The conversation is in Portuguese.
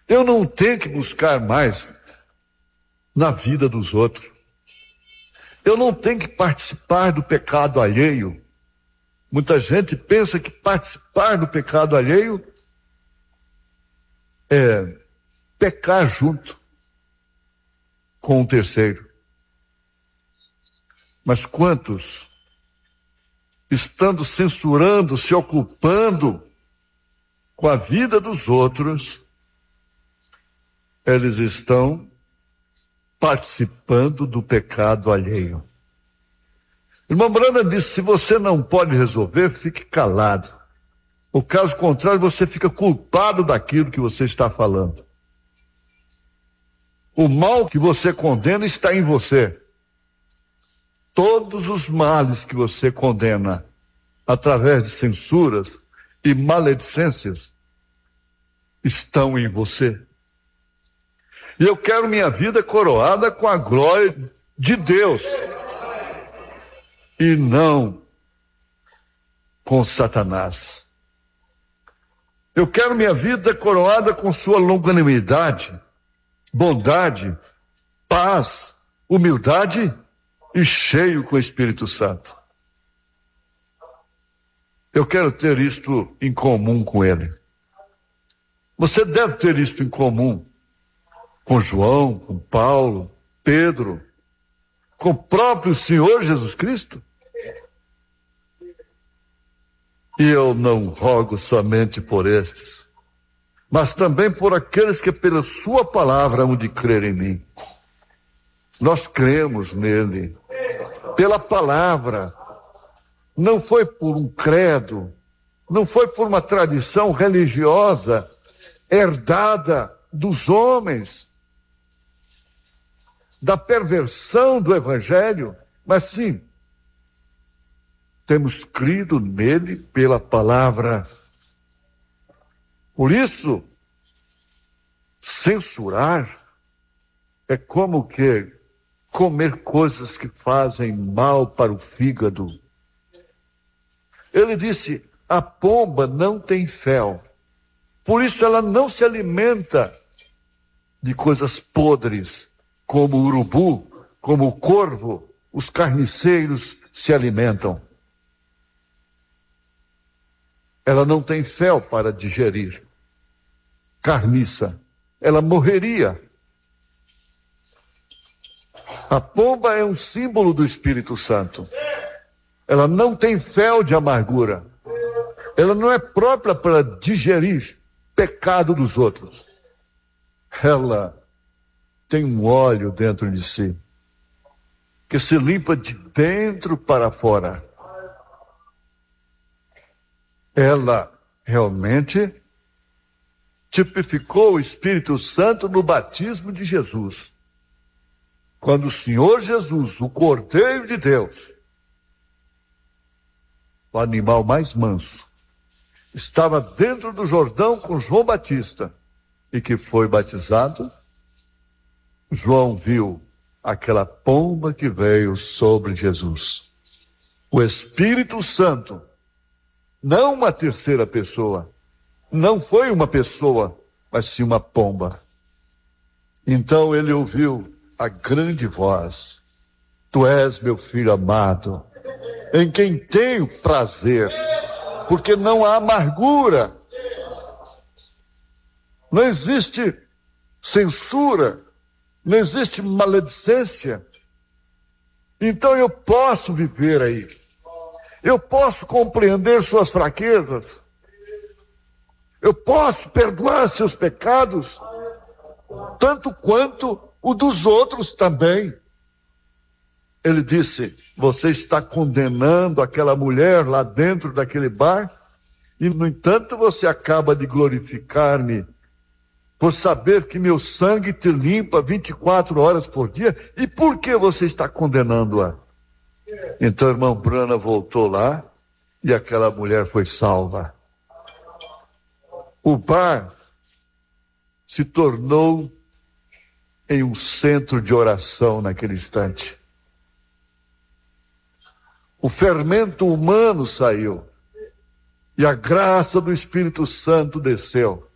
Eu não tenho que buscar mais na vida dos outros. Eu não tenho que participar do pecado alheio. Muita gente pensa que participar do pecado alheio é pecar junto com o terceiro. Mas quantos, estando censurando, se ocupando com a vida dos outros, eles estão participando do pecado alheio. Irmã Brana disse, se você não pode resolver, fique calado. O caso contrário, você fica culpado daquilo que você está falando. O mal que você condena está em você. Todos os males que você condena através de censuras e maledicências estão em você. E eu quero minha vida coroada com a glória de Deus e não com Satanás. Eu quero minha vida coroada com sua longanimidade, bondade, paz, humildade e cheio com o Espírito Santo. Eu quero ter isto em comum com ele. Você deve ter isto em comum com João, com Paulo, Pedro, com o próprio Senhor Jesus Cristo. E eu não rogo somente por estes, mas também por aqueles que pela sua palavra hão de crer em mim. Nós cremos nele, pela palavra. Não foi por um credo, não foi por uma tradição religiosa herdada dos homens, da perversão do evangelho, mas sim, temos crido nele pela palavra. Por isso, censurar é como que comer coisas que fazem mal para o fígado. Ele disse, a pomba não tem fel, por isso ela não se alimenta de coisas podres, como o urubu, como o corvo, os carniceiros se alimentam. Ela não tem fel para digerir carniça, ela morreria. A pomba é um símbolo do Espírito Santo. Ela não tem fel de amargura. Ela não é própria para digerir pecado dos outros. Ela tem um óleo dentro de si, que se limpa de dentro para fora. Ela realmente tipificou o Espírito Santo no batismo de Jesus. Quando o Senhor Jesus, o Cordeiro de Deus, o animal mais manso, estava dentro do Jordão com João Batista e que foi batizado, João viu aquela pomba que veio sobre Jesus. O Espírito Santo, não uma terceira pessoa, não foi uma pessoa, mas sim uma pomba. Então ele ouviu a grande voz, tu és meu filho amado, em quem tenho prazer, porque não há amargura, não existe censura, não existe maledicência. Então eu posso viver aí, eu posso compreender suas fraquezas, eu posso perdoar seus pecados, tanto quanto o dos outros também. Ele disse, você está condenando aquela mulher lá dentro daquele bar, e no entanto você acaba de glorificar-me, por saber que meu sangue te limpa 24 horas por dia, e por que você está condenando-a? Então, irmão Brana voltou lá, e aquela mulher foi salva. O bar se tornou em um centro de oração naquele instante. O fermento humano saiu e a graça do Espírito Santo desceu.